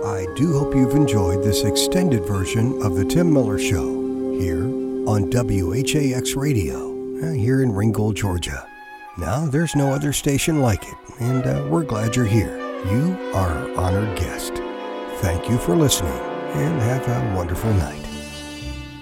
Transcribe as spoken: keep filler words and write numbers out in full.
I do hope you've enjoyed this extended version of The Tim Miller Show here on W H A X Radio, uh, here in Ringgold, Georgia. Now, there's no other station like it, and uh, we're glad you're here. You are our honored guest. Thank you for listening, and have a wonderful night.